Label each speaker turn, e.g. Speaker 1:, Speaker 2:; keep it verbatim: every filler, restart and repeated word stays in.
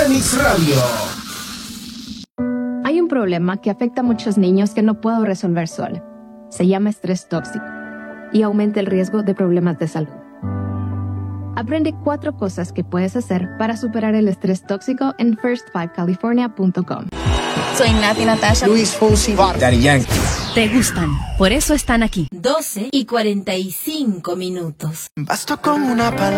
Speaker 1: Remix Radio.
Speaker 2: Hay un problema que afecta a muchos niños que no puedo resolver sola. Se llama estrés tóxico y aumenta el riesgo de problemas de salud. Aprende cuatro cosas que puedes hacer para superar el estrés tóxico en first five california punto com.
Speaker 3: Soy Nati Natasha.
Speaker 1: Luis Fonsi, Daddy Yankee.
Speaker 4: Te gustan, por eso están aquí.
Speaker 5: doce y cuarenta y cinco minutos.
Speaker 1: Basta con una palabra.